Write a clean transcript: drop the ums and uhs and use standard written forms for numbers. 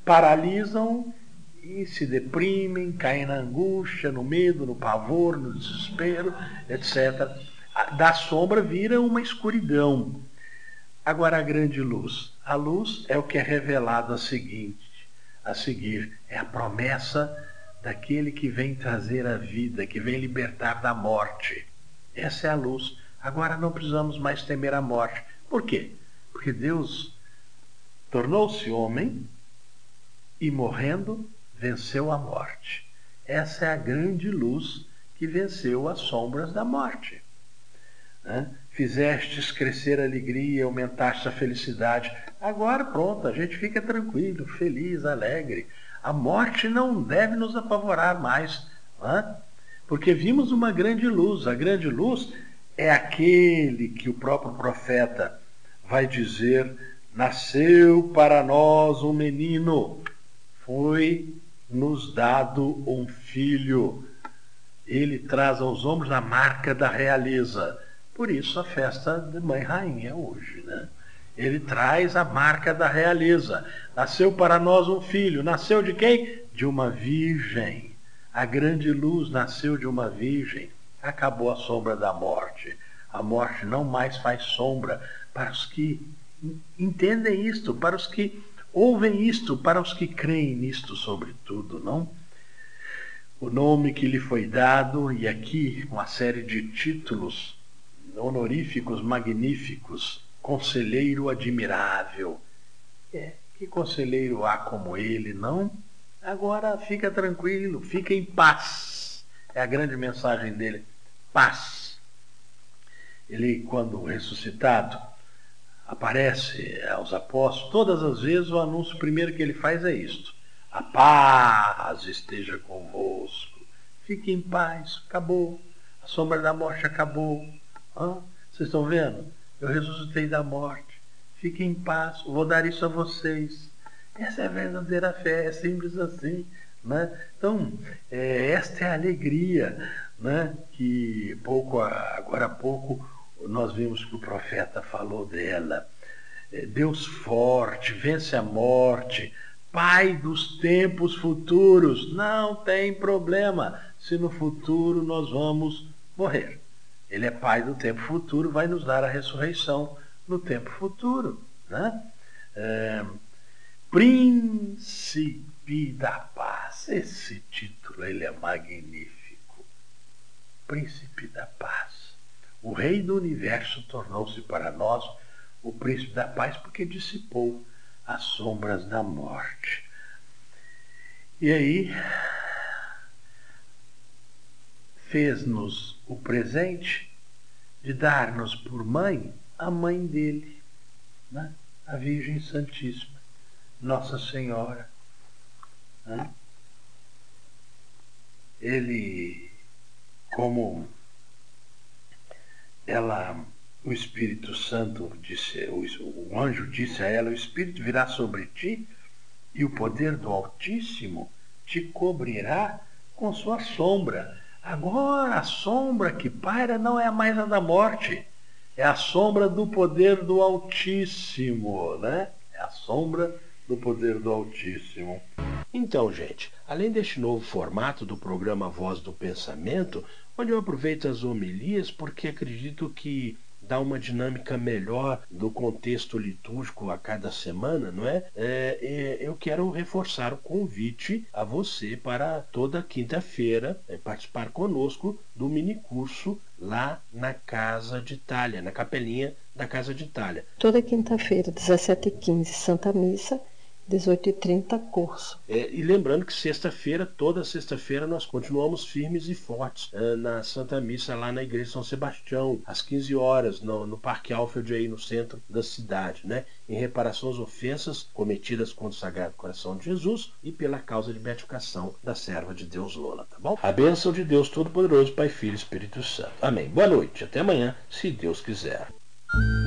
paralisam e se deprimem, caem na angústia, no medo, no pavor, no desespero, etc. Da sombra vira uma escuridão. Agora a grande luz. A luz é o que é revelado a seguir. É a promessa daquele que vem trazer a vida, que vem libertar da morte. Essa é a luz. Agora não precisamos mais temer a morte. Por quê? Porque Deus tornou-se homem e, morrendo, venceu a morte. Essa é a grande luz que venceu as sombras da morte. Fizestes crescer a alegria, aumentaste a felicidade. Agora pronto, a gente fica tranquilo, feliz, alegre. A morte não deve nos apavorar mais, porque vimos uma grande luz. A grande luz é aquele que o próprio profeta vai dizer: nasceu para nós um menino, foi-nos dado um filho. Ele traz aos ombros a marca da realeza. Por isso a festa de Mãe Rainha hoje, Ele traz a marca da realeza. Nasceu para nós um filho. Nasceu de quem? De uma virgem. A grande luz nasceu de uma virgem. Acabou a sombra da morte. A morte não mais faz sombra para os que entendem isto, para os que ouvem isto, para os que creem nisto sobretudo, não? O nome que lhe foi dado, e aqui uma série de títulos honoríficos magníficos: Conselheiro Admirável. Que conselheiro há como ele, não? Agora fica tranquilo, fica em paz. É a grande mensagem dele: paz. Ele, quando ressuscitado, aparece aos apóstolos. Todas as vezes o anúncio primeiro que ele faz é isto: a paz esteja convosco. Fique em paz, acabou. A sombra da morte acabou. Vocês estão vendo? Eu ressuscitei da morte. Fiquem em paz, vou dar isso a vocês. Essa é a verdadeira fé, é simples assim, Então, esta é a alegria, que agora há pouco nós vimos que o profeta falou dela. Deus forte, vence a morte, Pai dos tempos futuros. Não tem problema se no futuro nós vamos morrer. Ele é Pai do tempo futuro, vai nos dar a ressurreição no tempo futuro. Príncipe da Paz. Esse título ele é magnífico. Príncipe da Paz. O Rei do Universo tornou-se para nós o Príncipe da Paz porque dissipou as sombras da morte. E aí fez-nos o presente de dar-nos por mãe a mãe dele, a Virgem Santíssima, Nossa Senhora. Ele, como ela, o Espírito Santo disse, o anjo disse a ela: o Espírito virá sobre ti e o poder do Altíssimo te cobrirá com sua sombra. Agora a sombra que paira não é mais a da morte, é a sombra do poder do Altíssimo, É a sombra do poder do Altíssimo. Então, gente, além deste novo formato do programa Voz do Pensamento, onde eu aproveito as homilias porque acredito que dá uma dinâmica melhor do contexto litúrgico a cada semana, não é? Eu quero reforçar o convite a você para toda quinta-feira participar conosco do minicurso lá na Casa de Itália, na capelinha da Casa de Itália. Toda quinta-feira, 17h15, Santa Missa, 18h30, curso. E lembrando que toda sexta-feira, nós continuamos firmes e fortes na Santa Missa lá na Igreja São Sebastião, às 15 horas, no Parque Alfred, aí no centro da cidade, em reparação às ofensas cometidas contra o Sagrado Coração de Jesus e pela causa de beatificação da serva de Deus Lola, tá bom? A bênção de Deus Todo-Poderoso, Pai, Filho e Espírito Santo. Amém. Boa noite. Até amanhã, se Deus quiser.